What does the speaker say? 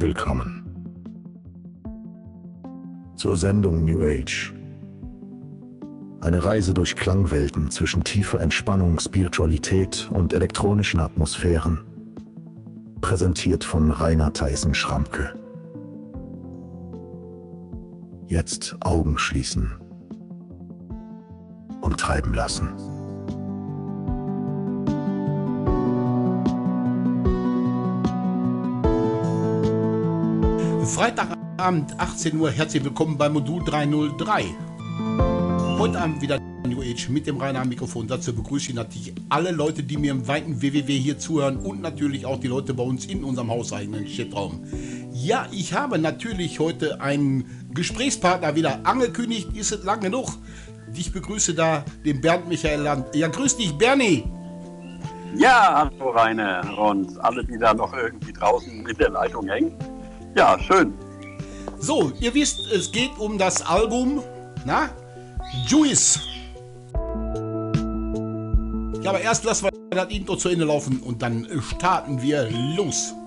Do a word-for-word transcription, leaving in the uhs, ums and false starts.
Willkommen zur Sendung New Age. Eine Reise durch Klangwelten zwischen tiefer Entspannung, Spiritualität und elektronischen Atmosphären. Präsentiert von Rainer Theissen-Schramke. Jetzt Augen schließen und treiben lassen. Freitagabend, achtzehn Uhr, herzlich willkommen bei Modul dreihundertrei. Heute Abend wieder New Age mit dem Rainer am Mikrofon. Dazu begrüße ich natürlich alle Leute, die mir im weiten W W W hier zuhören und natürlich auch die Leute bei uns in unserem hauseigenen Chatraum. Ja, ich habe natürlich heute einen Gesprächspartner wieder angekündigt. Ist es lang genug? Ich begrüße da den Bernd Michael Land. Ja, grüß dich, Bernie. Ja, hallo Rainer und alle, die da noch irgendwie draußen in der Leitung hängen. Ja, schön. So, ihr wisst, es geht um das Album, na, Juice. Ja, aber erst lassen wir das Intro zu Ende laufen und dann starten wir los.